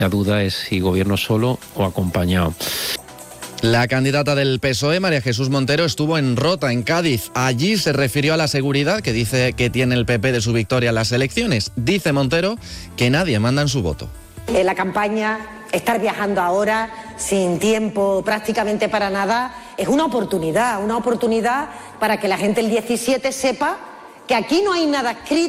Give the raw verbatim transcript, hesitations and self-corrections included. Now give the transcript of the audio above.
La duda es si gobierno solo o acompañado. La candidata del P S O E, María Jesús Montero, estuvo en Rota, en Cádiz. Allí se refirió a la seguridad que dice que tiene el P P de su victoria en las elecciones. Dice Montero que nadie manda en su voto. En la campaña, estar viajando ahora, sin tiempo prácticamente para nada, es una oportunidad, una oportunidad para que la gente el diecisiete sepa que aquí no hay nada escrito.